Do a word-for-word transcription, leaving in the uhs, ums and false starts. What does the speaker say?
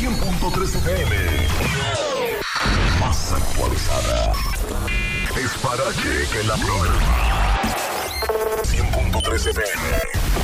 cien punto tres F M. Más actualizada. Es para que la programa. cien punto tres F M.